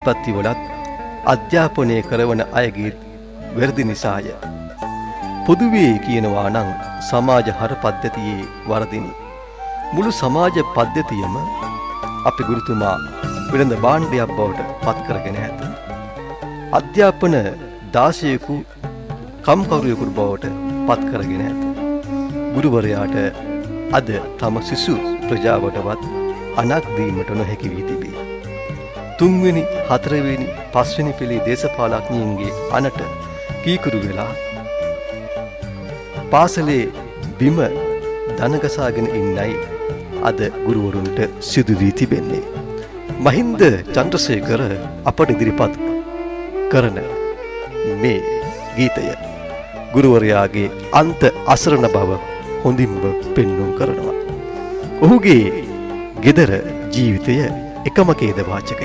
ප්‍රතිපත්තිවලත් අධ්‍යාපනය කරවන අයගේ වැරදි නිසාය. පොදුවේ කියනවා නම් සමාජ හර පද්ධතියේ වරදිනි. මුළු සමාජ පද්ධතියම අපේ ගුරුතුමා වෙළඳ භාණ්ඩයක් බවට පත් කරගෙන ඇත. අධ්‍යාපන 16කු කම්කරුවෙකු බවට පත් කරගෙන ඇත. ගුරුවරයාට අද තම සිසු ප්‍රජාවටවත් අනක් දීමට නොහැකි වී තිබේ. 3 වෙනි 4 වෙනි 5 වෙනි පෙළේ දේශපාලඥයින්ගේ අනට කීකරු වෙලා පාසලේ බිම දනගසාගෙන ඉන්නයි අද ගුරුවරුන්ට සිදු වී තිබෙන්නේ. මහින්ද චන්ද්‍රසේකර අපට ඉදිරිපත් කරන මේ ගීතය ගුරුවරයාගේ අන්ත අසරණ බව හොඳින්ම පෙන්වුම් කරනවා. ඔහුගේ ගෙදර ජීවිතය එකම ඛේද වාචකයක්.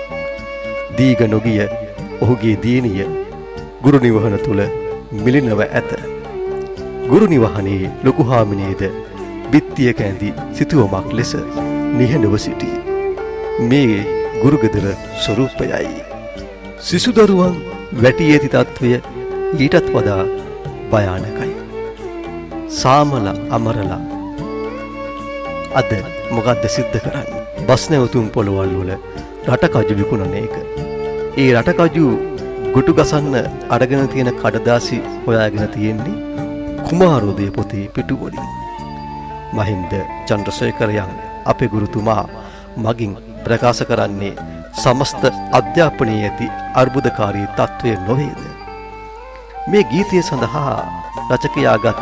දීග නොගිය ඔහුගේ දියණිය ගුරු නිවහන තුල මිලිනව ඇත. ගුරු නිවහනේ ලොකු හාමිනේද බිත්තියක ඇඳි සිතුවමක් ලෙස නිහඬව සිටී. මේ ගුරු ගෙදර ස්වරූපයයි. සිසු දරුවන් වැටි ඇති තත්වය ඊටත් වඩා භයානකයි. සාමල අමරලා අද මොකද්ද සිද්ධ කරන්නේ? බස් නැවතුම් පොළවල් වල රටකජු විකුණන එක. ඒ රටකජු ගොටු ගසන්න අරගෙන තියෙන කඩදාසි හොයාගෙන තියෙන්නේ කුමාරෝදය පොතේ පිටුවලින්. මහින්ද චන්ද්‍රසේකරයන් අපේ ගුරුතුමා මගින් ප්‍රකාශ කරන්නේ සමස්ත අධ්‍යාපනයේ ඇති අර්බුදකාරී තත්වය නොවේද? මේ ගීතය සඳහා රචකයාගත්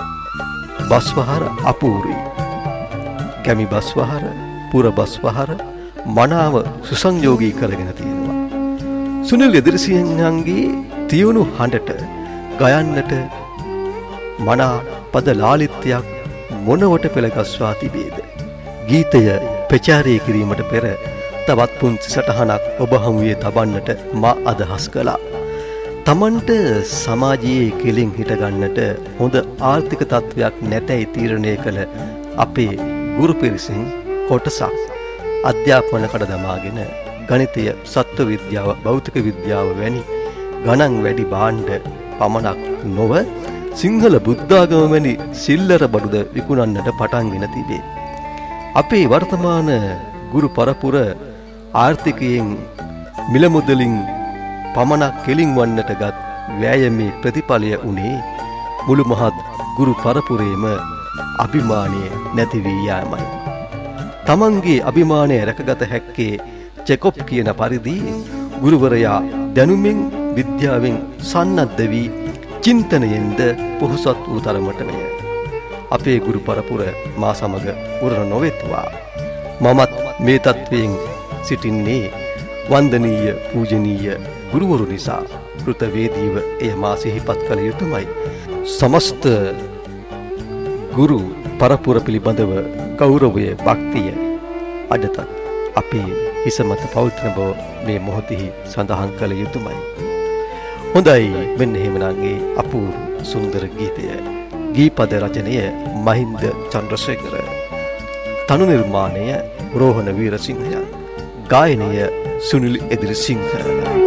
බස්වහර අපූර්වයි. කැමි බස්වහර, පුර බස්වහර මනාව සුසංයෝගී කරගෙන තියෙනවා. සුනිල් එදිරිසිංහන්ගේ තියුණු හඬට ගයන්නට මනා පද ලාලිත්‍යයක් මොනවට පෙළගස්වා තිබේද? ගීතය ප්‍රචාරය කිරීමට පෙර තවත් පුංචි සටහනක් ඔබ හමුවේ තබන්නට මා අදහස් කළා. තමන්ට සමාජයේ කෙලින් හිටගන්නට හොඳ ආර්ථික තත්වයක් නැතයි තීරණය කළ අපේ ගුරු පිරිසින් කොටසක් අධ්‍යාපන කඩ දමාගෙන ගණිතය, සත්ව විද්‍යාව, භෞතික විද්‍යාව වැනි ගණන් වැඩි භාණ්ඩ පමණක් නොව සිංහල බුද්ධාගම වැනි සිල්ලර බඩුද විකුණන්නට පටන්ගෙන තිබේ. අපේ වර්තමාන ගුරු පරපුර ආර්ථිකයෙන් මිල මුදලින් පමණක් කෙලින් වන්නට ගත් වෑයමේ ප්‍රතිඵලය උනේ මුළු මහත් ගුරු පරපුරේම අභිමානය නැති වී යාමයි. තමන්ගේ අභිමානය රැකගත හැක්කේ චෙකොප් කියන පරිදි ගුරුවරයා දැනුමින් විද්‍යාවෙන් සන්නද්ධ වී චින්තනයෙන්ද පොහොසත් වූ තරමටමය. අපේ ගුරු පරපුර මා සමග උරණ නොවෙත්වා. මමත් මේ තත්වයෙන් සිටින්නේ වන්දනීය පූජනීය ගුරුවරු නිසා. කෘතවේදීව එය මා සිහිපත් කළ යුතුමයි. සමස්ත ගුරු පරපුර පිළිබඳව ගෞරවය, භක්තිය අදටත් අපේ හිස මත පවතින බව මේ මොහොතෙහි සඳහන් කළ යුතුමයි. හොඳයි, මෙන්න එහෙමනම් ඒ අපූර්ව සුන්දර ගීතය. ගීපද රචනය මහින්ද චන්ද්‍රසේකර, තනු නිර්මාණය රෝහණ වීරසිංහයන්, ගායනය සුනිල් එදිරිසිංහ.